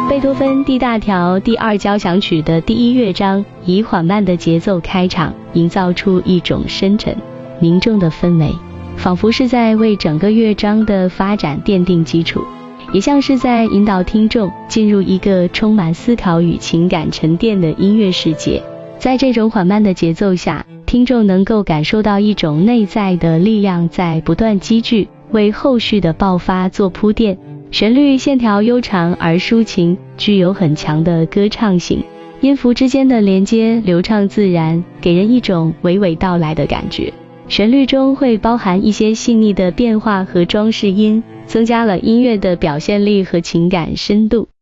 贝多芬 D 大调第2交响曲的第1乐章以缓慢的节奏开场，营造出一种深沉凝重的氛围，仿佛是在为整个乐章的发展奠定基础，也像是在引导听众进入一个充满思考与情感沉淀的音乐世界。在这种缓慢的节奏下，听众能够感受到一种内在的力量在不断积聚，为后续的爆发做铺垫。旋律线条悠长而抒情，具有很强的歌唱性，音符之间的连接流畅自然，给人一种娓娓道来的感觉。旋律中会包含一些细腻的变化和装饰音，增加了音乐的表现力和情感深度。